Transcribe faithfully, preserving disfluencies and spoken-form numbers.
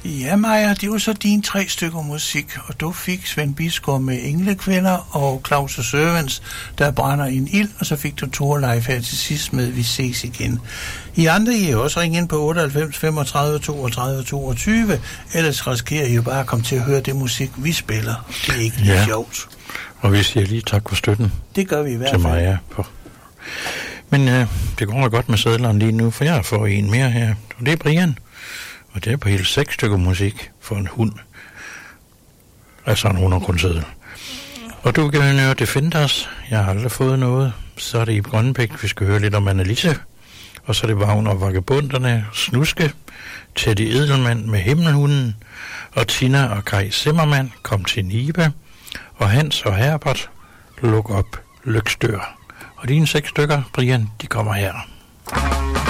Ja, Maja, det var så dine tre stykker musik, og du fik Svend Bisgaard med Englekvinder og Claus og Sørvens, Der brænder en ild, og så fik du Torleif her til sidst med Vi ses igen. I andre, I også ringe ind på otteoghalvfems femogtredive toogtredive toogtyve, ellers risikerer I jo bare at komme til at høre det musik, vi spiller. Det er ikke lige ja. sjovt. Og vi siger lige tak for støtten. Det gør vi i hvert fald. fald. Til Maja. På. Men øh, det går da godt med sædleren lige nu, for jeg får en mere her. Og det er Brian. Og det er på hele seks stykker musik for en hund. Altså en hundrede kroner seddel. Og du kan høre Defenders. Jeg har aldrig fået noget. Så er det i Grønbæk, vi skal høre lidt om Annelise. Og så er det Vagn og Vagabunderne, Snuske, Teddy Edelmann med Himmelhunden, og Tina og Kai Zimmermann kom til Nibe, og Hans og Herbert luk op Lyksdør. Og dine seks stykker, Brian, de kommer her.